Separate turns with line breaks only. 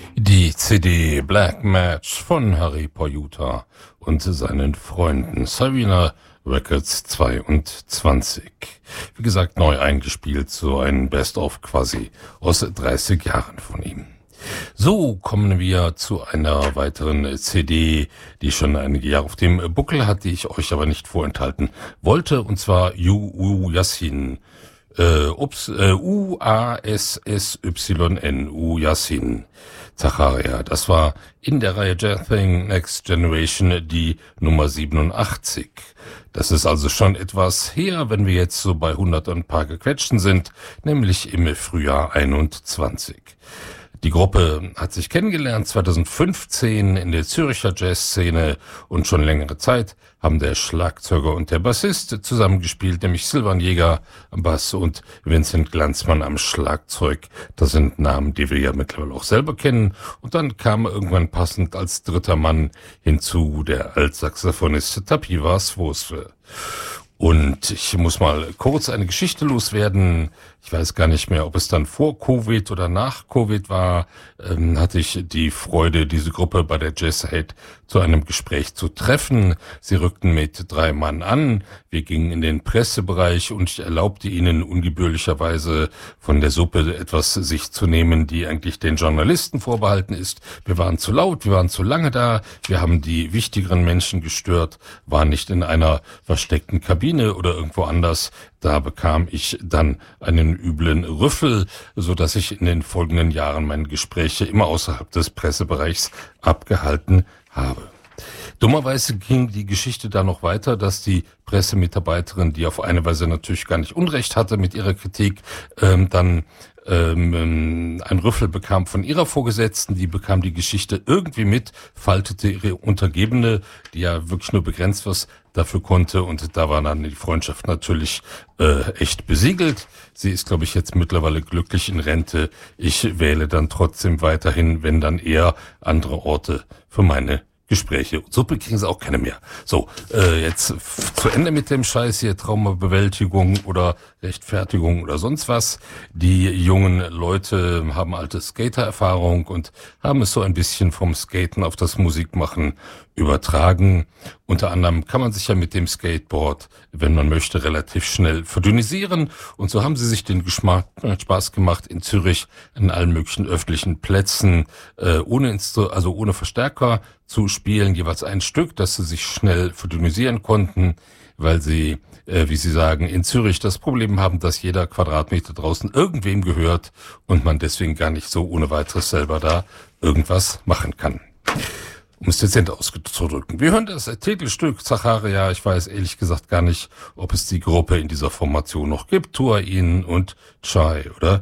Die CD Black Match von Harry Pojuta und seinen Freunden Savina Records 22. Wie gesagt, neu eingespielt, so ein Best-of quasi aus 30 Jahren von ihm. So kommen wir zu einer weiteren CD, die schon einige Jahre auf dem Buckel hat, die ich euch aber nicht vorenthalten wollte, und zwar Yassin. U-A-S-S-Y-N, Yassin Zacharia. Das war in der Reihe Thing Next Generation die Nummer 87. Das ist also schon etwas her, wenn wir jetzt so bei 100 und ein paar gequetschten sind, nämlich im Frühjahr 21. Die Gruppe hat sich kennengelernt 2015 in der Zürcher Jazzszene und schon längere Zeit haben der Schlagzeuger und der Bassist zusammengespielt, nämlich Silvan Jäger am Bass und Vincent Glanzmann am Schlagzeug. Das sind Namen, die wir ja mittlerweile auch selber kennen. Und dann kam irgendwann passend als dritter Mann hinzu der Altsaxophonist Tapiwa Swoswe. Und ich muss mal kurz eine Geschichte loswerden. Ich weiß gar nicht mehr, ob es dann vor Covid oder nach Covid war, hatte ich die Freude, diese Gruppe bei der Jazzhead zu einem Gespräch zu treffen. Sie rückten mit 3 Mann an. Wir gingen in den Pressebereich und ich erlaubte ihnen ungebührlicherweise von der Suppe etwas sich zu nehmen, die eigentlich den Journalisten vorbehalten ist. Wir waren zu laut, wir waren zu lange da, wir haben die wichtigeren Menschen gestört, waren nicht in einer versteckten Kabine oder irgendwo anders. Da bekam ich dann einen üblen Rüffel, so dass ich in den folgenden Jahren meine Gespräche immer außerhalb des Pressebereichs abgehalten habe. Dummerweise ging die Geschichte da noch weiter, dass die Pressemitarbeiterin, die auf eine Weise natürlich gar nicht Unrecht hatte mit ihrer Kritik, dann ein Rüffel bekam von ihrer Vorgesetzten, die bekam die Geschichte irgendwie mit, faltete ihre Untergebene, die ja wirklich nur begrenzt was dafür konnte, und da war dann die Freundschaft natürlich echt besiegelt. Sie ist, glaube ich, jetzt mittlerweile glücklich in Rente. Ich wähle dann trotzdem weiterhin, wenn dann eher andere Orte für meine Gespräche. Und so kriegen sie auch keine mehr. So, jetzt zu Ende mit dem Scheiß hier, Traumabewältigung oder Rechtfertigung oder sonst was. Die jungen Leute haben alte Skater-Erfahrung und haben es so ein bisschen vom Skaten auf das Musikmachen übertragen. Unter anderem kann man sich ja mit dem Skateboard, wenn man möchte, relativ schnell verdünnisieren. Und so haben sie sich den Spaß gemacht, in Zürich an allen möglichen öffentlichen Plätzen ohne Verstärker zu spielen, jeweils ein Stück, dass sie sich schnell verdünnisieren konnten, weil sie, wie sie sagen, in Zürich das Problem haben, dass jeder Quadratmeter draußen irgendwem gehört und man deswegen gar nicht so ohne weiteres selber da irgendwas machen kann. Um es dezent auszudrücken. Wir hören das Titelstück Zacharia. Ich weiß ehrlich gesagt gar nicht, ob es die Gruppe in dieser Formation noch gibt. Tuain und Chai, oder?